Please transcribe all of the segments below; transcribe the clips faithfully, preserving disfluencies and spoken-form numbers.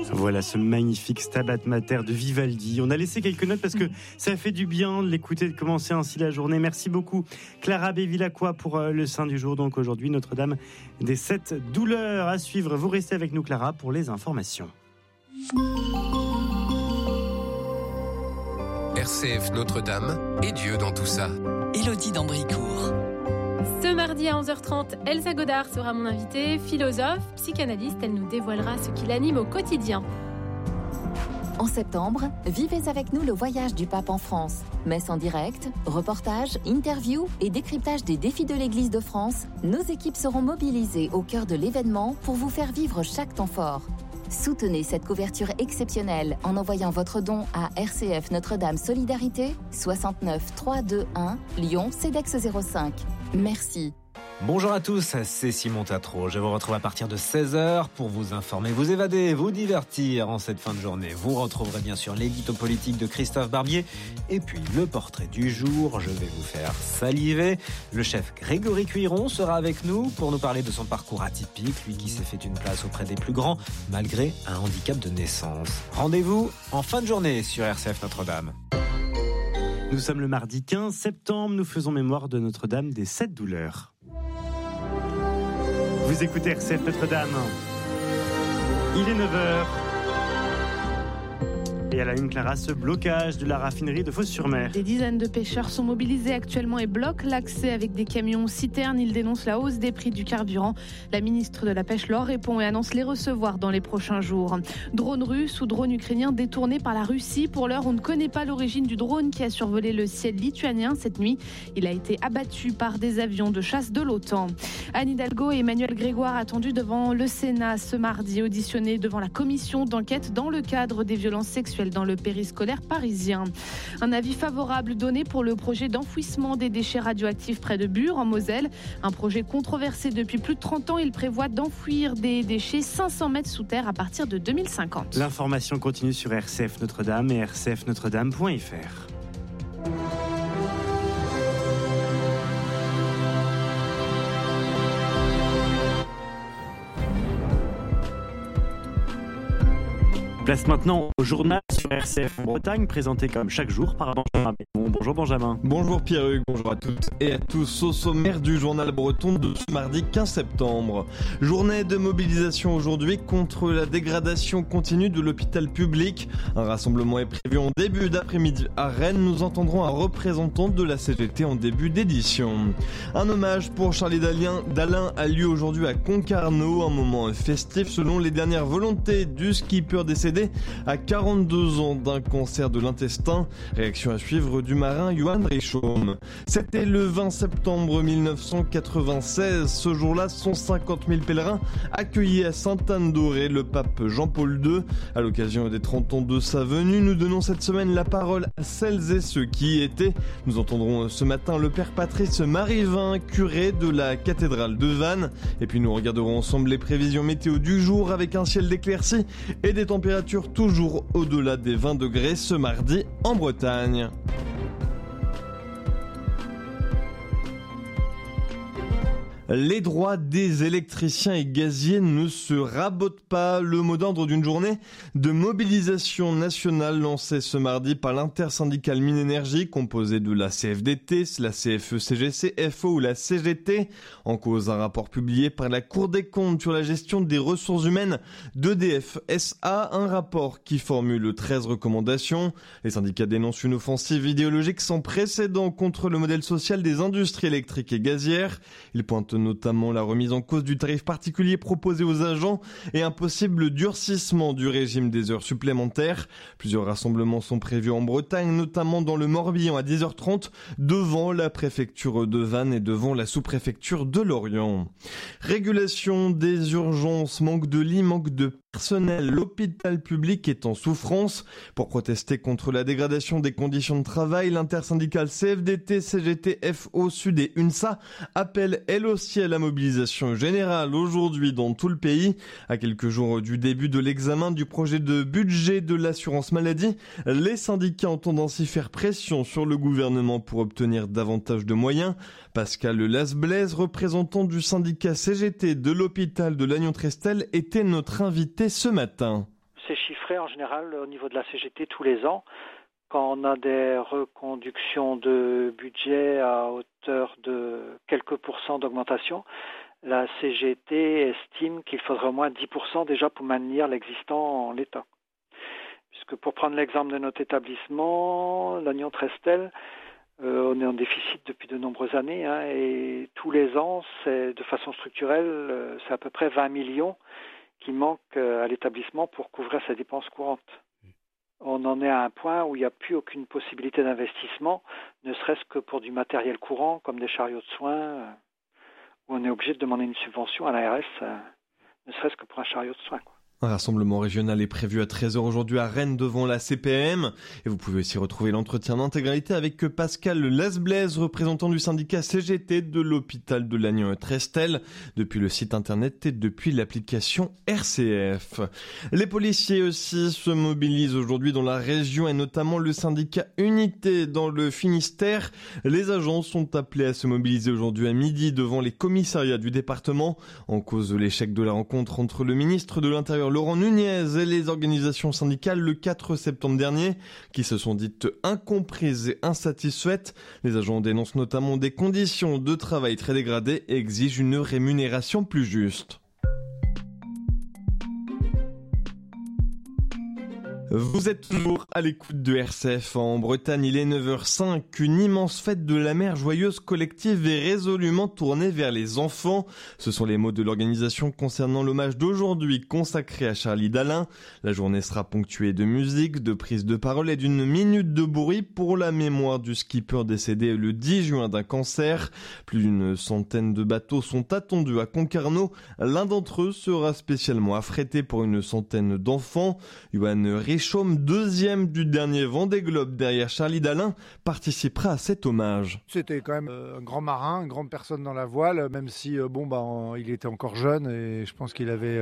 Voilà ce magnifique Stabat Mater de Vivaldi. On a laissé quelques notes parce que ça fait du bien de l'écouter, de commencer ainsi la journée. Merci beaucoup Clara Bevilacqua pour le Saint du jour. Donc aujourd'hui, Notre-Dame des sept douleurs à suivre. Vous restez avec nous Clara pour les informations. R C F Notre-Dame et Dieu dans tout ça. Élodie d'Ambricourt. Ce mardi à onze heures trente, Elsa Godard sera mon invitée, philosophe, psychanalyste. Elle nous dévoilera ce qui l'anime au quotidien. En septembre, vivez avec nous le voyage du pape en France. Messe en direct, reportages, interviews et décryptage des défis de l'Église de France. Nos équipes seront mobilisées au cœur de l'événement pour vous faire vivre chaque temps fort. Soutenez cette couverture exceptionnelle en envoyant votre don à R C F Notre-Dame Solidarité soixante-neuf trois cent vingt-et-un Lyon Cedex zéro cinq. Merci. Bonjour à tous, c'est Simon Tatro. Je vous retrouve à partir de seize heures pour vous informer, vous évader, vous divertir en cette fin de journée. Vous retrouverez bien sûr l'édito politique de Christophe Barbier et puis le portrait du jour. Je vais vous faire saliver. Le chef Grégory Cuiron sera avec nous pour nous parler de son parcours atypique, lui qui s'est fait une place auprès des plus grands malgré un handicap de naissance. Rendez-vous en fin de journée sur R C F Notre-Dame. Nous sommes le mardi quinze septembre, nous faisons mémoire de Notre-Dame des sept douleurs. Vous écoutez R C F Notre-Dame. Il est neuf heures. Et à la une, Clara, ce blocage de la raffinerie de Fos-sur-Mer. Des dizaines de pêcheurs sont mobilisés actuellement et bloquent l'accès avec des camions citernes. Ils dénoncent la hausse des prix du carburant. La ministre de la Pêche leur répond et annonce les recevoir dans les prochains jours. Drone russe ou drone ukrainien détourné par la Russie. Pour l'heure, on ne connaît pas l'origine du drone qui a survolé le ciel lituanien cette nuit. Il a été abattu par des avions de chasse de l'OTAN. Anne Hidalgo et Emmanuel Grégoire attendus devant le Sénat ce mardi, auditionnés devant la commission d'enquête dans le cadre des violences sexuelles dans le périscolaire parisien. Un avis favorable donné pour le projet d'enfouissement des déchets radioactifs près de Bure, en Moselle. Un projet controversé depuis plus de trente ans. Il prévoit d'enfouir des déchets cinq cents mètres sous terre à partir de deux mille cinquante. L'information continue sur R C F Notre-Dame et r c f notre dame point f r. Place maintenant au journal sur R C F en Bretagne, présenté comme chaque jour par Benjamin Bémont. Bonjour Benjamin. Bonjour Pierre-Hugues, bonjour à toutes et à tous. Au sommaire du journal breton de ce mardi quinze septembre. Journée de mobilisation aujourd'hui contre la dégradation continue de l'hôpital public. Un rassemblement est prévu en début d'après-midi à Rennes. Nous entendrons un représentant de la C G T en début d'édition. Un hommage pour Charlie Dalin, Dalin a lieu aujourd'hui à Concarneau. Un moment festif selon les dernières volontés du skipper décédé à quarante-deux ans d'un cancer de l'intestin. Réaction à suivre du marin Johan Richaume. C'était le vingt septembre mille neuf cent quatre-vingt-seize. Ce jour-là, cent cinquante mille pèlerins accueillis à Sainte-Anne-d'Auray le pape Jean-Paul deux. À l'occasion des trente ans de sa venue, nous donnons cette semaine la parole à celles et ceux qui y étaient. Nous entendrons ce matin le père Patrice Marivin, curé de la cathédrale de Vannes. Et puis nous regarderons ensemble les prévisions météo du jour avec un ciel d'éclaircies et des températures toujours au-delà des vingt degrés ce mardi en Bretagne. Les droits des électriciens et gaziers ne se rabotent pas. Le mot d'ordre d'une journée de mobilisation nationale lancée ce mardi par l'intersyndicale Minénergie, composée de la C F D T, la C F E C G C, F O ou la C G T. En cause, un rapport publié par la Cour des comptes sur la gestion des ressources humaines d'E D F S A, un rapport qui formule treize recommandations. Les syndicats dénoncent une offensive idéologique sans précédent contre le modèle social des industries électriques et gazières. Ils pointent notamment la remise en cause du tarif particulier proposé aux agents et un possible durcissement du régime des heures supplémentaires. Plusieurs rassemblements sont prévus en Bretagne, notamment dans le Morbihan à dix heures trente, devant la préfecture de Vannes et devant la sous-préfecture de Lorient. Régulation des urgences, manque de lits, manque de personnel. L'hôpital public est en souffrance. Pour protester contre la dégradation des conditions de travail, l'intersyndicale C F D T, C G T, F O, Sud et UNSA appelle elle aussi à la mobilisation générale aujourd'hui dans tout le pays. À quelques jours du début de l'examen du projet de budget de l'assurance maladie, les syndicats entendent ainsi faire pression sur le gouvernement pour obtenir davantage de moyens. Pascal Lasblaise, représentant du syndicat C G T de l'hôpital de Lannion-Trestel, était notre invité ce matin. Ces chiffré en général au niveau de la C G T tous les ans. Quand on a des reconductions de budget à hauteur de quelques pourcents d'augmentation, la C G T estime qu'il faudrait au moins dix pour cent déjà pour maintenir l'existant en l'état. Puisque pour prendre l'exemple de notre établissement, l'Agnon Trestel, euh, on est en déficit depuis de nombreuses années, hein, et tous les ans, c'est de façon structurelle, euh, c'est à peu près vingt millions qui manquent euh, à l'établissement pour couvrir ses dépenses courantes. On en est à un point où il n'y a plus aucune possibilité d'investissement, ne serait-ce que pour du matériel courant, comme des chariots de soins, euh, où on est obligé de demander une subvention à l'A R S, euh, ne serait-ce que pour un chariot de soins, quoi. Un rassemblement régional est prévu à treize heures aujourd'hui à Rennes devant la C P M. Et vous pouvez aussi retrouver l'entretien d'intégralité avec Pascal Lasblaise, représentant du syndicat C G T de l'hôpital de Lannion-Trestel, depuis le site internet et depuis l'application R C F. Les policiers aussi se mobilisent aujourd'hui dans la région et notamment le syndicat Unité dans le Finistère. Les agents sont appelés à se mobiliser aujourd'hui à midi devant les commissariats du département en cause de l'échec de la rencontre entre le ministre de l'Intérieur Laurent Nunez et les organisations syndicales le quatre septembre dernier, qui se sont dites incomprises et insatisfaites. Les agents dénoncent notamment des conditions de travail très dégradées et exigent une rémunération plus juste. Vous êtes toujours à l'écoute de R C F. En Bretagne, il est neuf heures cinq. Une immense fête de la mer joyeuse, collective et résolument tournée vers les enfants. Ce sont les mots de l'organisation concernant l'hommage d'aujourd'hui consacré à Charlie Dalin. La journée sera ponctuée de musique, de prise de parole et d'une minute de bruit pour la mémoire du skipper décédé le dix juin d'un cancer. Plus d'une centaine de bateaux sont attendus à Concarneau. L'un d'entre eux sera spécialement affrété pour une centaine d'enfants. Johan Richomme, deuxième du dernier Vendée Globe derrière Charlie Dalin, participera à cet hommage. C'était quand même un grand marin, une grande personne dans la voile, même si bon bah il était encore jeune et je pense qu'il avait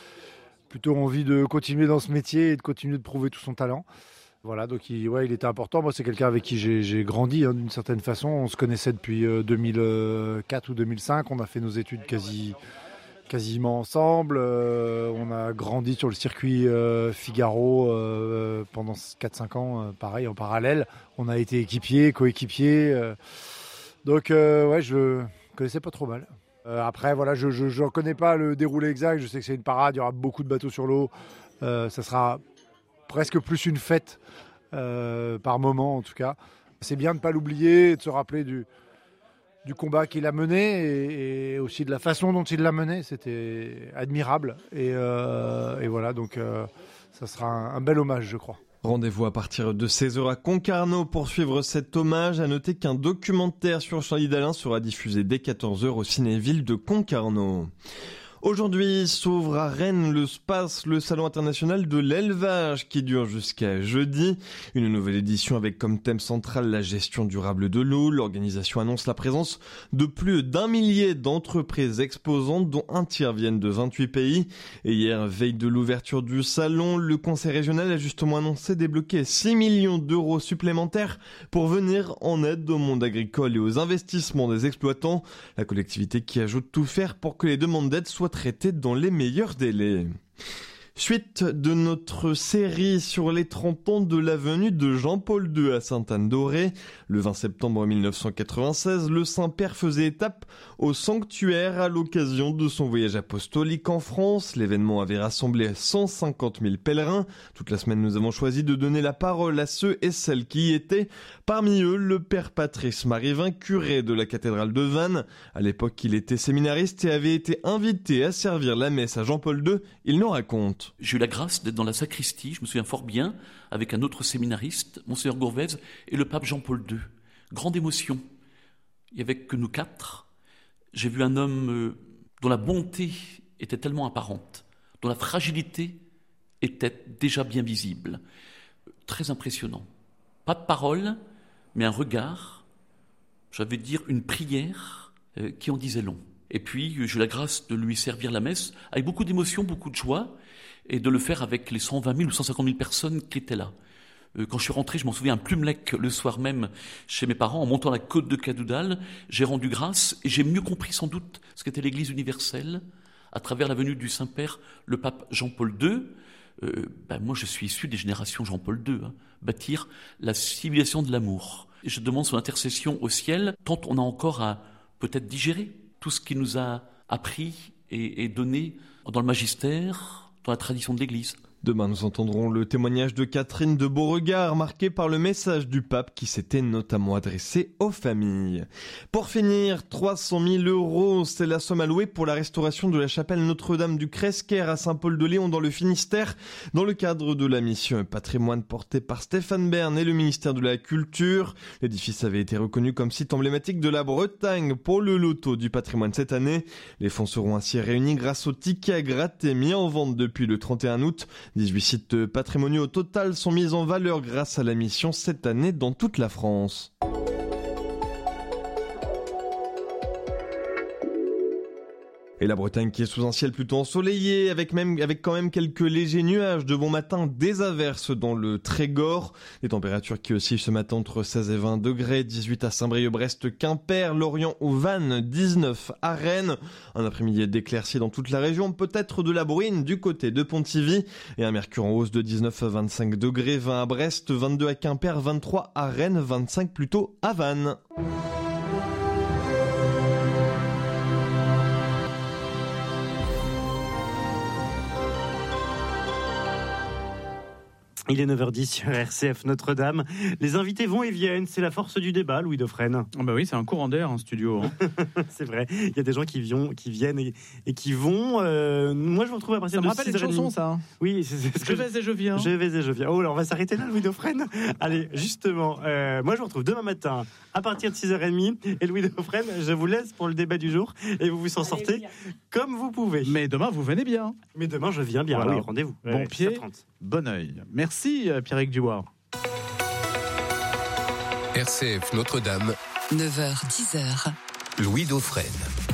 plutôt envie de continuer dans ce métier et de continuer de prouver tout son talent. Voilà, donc il, ouais, il était important. Moi, c'est quelqu'un avec qui j'ai, j'ai grandi hein, d'une certaine façon. On se connaissait depuis deux mille quatre ou deux mille cinq. On a fait nos études quasi quasiment ensemble. Euh, on a grandi sur le circuit euh, Figaro euh, pendant quatre cinq ans, euh, pareil, en parallèle. On a été équipiers, coéquipiers. Euh, donc, euh, ouais, je connaissais pas trop mal. Euh, après, voilà, je ne connais pas le déroulé exact. Je sais que c'est une parade, il y aura beaucoup de bateaux sur l'eau. Euh, ça sera presque plus une fête, euh, par moment en tout cas. C'est bien de ne pas l'oublier et de se rappeler du... du combat qu'il a mené et, et aussi de la façon dont il l'a mené, c'était admirable et, euh, et voilà, donc euh, ça sera un, un bel hommage, je crois. Rendez-vous à partir de seize heures à Concarneau pour suivre cet hommage. À noter qu'un documentaire sur Charlie Dalin sera diffusé dès quatorze heures au Cinéville de Concarneau. Aujourd'hui s'ouvre à Rennes le SPACE, le salon international de l'élevage qui dure jusqu'à jeudi. Une nouvelle édition avec comme thème central la gestion durable de l'eau. L'organisation annonce la présence de plus d'un millier d'entreprises exposantes dont un tiers viennent de vingt-huit pays. Et hier, veille de l'ouverture du salon, le conseil régional a justement annoncé débloquer six millions d'euros supplémentaires pour venir en aide au monde agricole et aux investissements des exploitants. La collectivité qui ajoute tout faire pour que les demandes d'aide soient traité dans les meilleurs délais. Suite de notre série sur les trente ans de l'avenue de Jean-Paul deux à Sainte-Anne-d'Auray. Le vingt septembre mille neuf cent quatre-vingt-seize, le Saint-Père faisait étape au sanctuaire à l'occasion de son voyage apostolique en France. L'événement avait rassemblé cent cinquante mille pèlerins. Toute la semaine, nous avons choisi de donner la parole à ceux et celles qui y étaient. Parmi eux, le père Patrice Marivin, curé de la cathédrale de Vannes. À l'époque, il était séminariste et avait été invité à servir la messe à Jean-Paul deux. Il nous raconte. J'ai eu la grâce d'être dans la sacristie, je me souviens fort bien, avec un autre séminariste, Monseigneur Gourvez, et le pape Jean-Paul deux. Grande émotion. Il n'y avait que nous quatre. J'ai vu un homme dont la bonté était tellement apparente, dont la fragilité était déjà bien visible. Très impressionnant. Pas de parole, mais un regard, j'avais dire une prière qui en disait long. Et puis, j'ai eu la grâce de lui servir la messe avec beaucoup d'émotion, beaucoup de joie, et de le faire avec les cent vingt mille ou cent cinquante mille personnes qui étaient là. Quand je suis rentré, je m'en souviens, à Plumelec, le soir même, chez mes parents, en montant la côte de Cadoudal, j'ai rendu grâce, et j'ai mieux compris sans doute ce qu'était l'Église universelle, à travers la venue du Saint-Père, le pape Jean-Paul deux, Euh, ben moi, je suis issu des générations Jean-Paul deux, hein, bâtir la civilisation de l'amour. Et je demande son intercession au ciel, tant on a encore à peut-être digérer tout ce qu'il nous a appris et, et donné dans le magistère, dans la tradition de l'Église. Demain, nous entendrons le témoignage de Catherine de Beauregard, marqué par le message du pape qui s'était notamment adressé aux familles. Pour finir, trois cent mille euros, c'est la somme allouée pour la restauration de la chapelle Notre-Dame du Cresquer à Saint-Paul-de-Léon dans le Finistère, dans le cadre de la mission patrimoine portée par Stéphane Bern et le ministère de la Culture. L'édifice avait été reconnu comme site emblématique de la Bretagne pour le loto du patrimoine cette année. Les fonds seront ainsi réunis grâce au ticket à gratter mis en vente depuis le trente et un août. dix-huit sites patrimoniaux au total sont mis en valeur grâce à la mission cette année dans toute la France. Et la Bretagne qui est sous un ciel plutôt ensoleillé, avec même, avec quand même quelques légers nuages de bon matin, des averses dans le Trégor. Les températures qui oscillent ce matin entre seize et vingt degrés, dix-huit à Saint-Brieuc-Brest, Quimper, Lorient ou Vannes, dix-neuf à Rennes. Un après-midi d'éclaircies dans toute la région, peut-être de la bruine du côté de Pontivy. Et un mercure en hausse de dix-neuf à vingt-cinq degrés, vingt à Brest, vingt-deux à Quimper, vingt-trois à Rennes, vingt-cinq plutôt à Vannes. Il est neuf heures dix sur R C F Notre-Dame. Les invités vont et viennent. C'est la force du débat, Louis Dauphren. Oh bah oui, c'est un courant d'air en studio. Hein. C'est vrai. Il y a des gens qui, viennent, qui viennent et, et qui vont. Euh, moi, je vous retrouve à partir de six heures trente. Ça me rappelle une chanson, ça. Oui, c'est, c'est je vais et je viens. Je vais et je viens. Oh là, on va s'arrêter là, Louis Dauphren. Allez, justement, euh, moi, je vous retrouve demain matin à partir de six heures trente. Et Louis Dauphren, je vous laisse pour le débat du jour. Et vous vous en sortez comme vous pouvez. Mais demain, vous venez bien. Mais demain, je viens bien. Voilà. Oui, rendez-vous. Bon pied, bon oeil. Merci, Pierrick Dubois. R C F Notre-Dame. neuf heures dix. Louis Dauphren.